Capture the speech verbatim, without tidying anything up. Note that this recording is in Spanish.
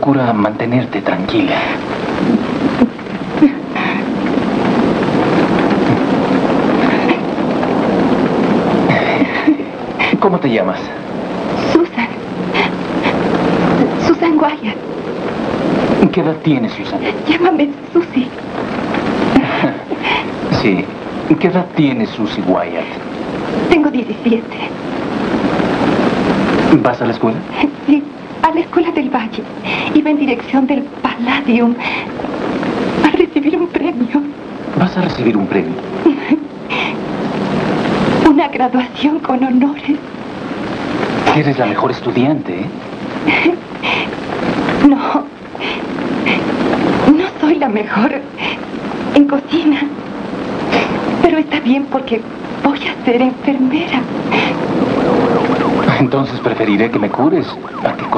procura mantenerte tranquila. ¿Cómo te llamas? Susan. Susan Wyatt. ¿Qué edad tienes, Susan? Llámame Susie. Sí. ¿Qué edad tienes, Susie Wyatt? Tengo diecisiete. ¿Vas a la escuela? Sí, a la escuela del Valle. Iba en dirección del Palladium a recibir un premio. ¿Vas a recibir un premio? Una graduación con honores. Eres la mejor estudiante, ¿eh? No. No soy la mejor en cocina. Pero está bien porque voy a ser enfermera. Entonces preferiré que me cures a que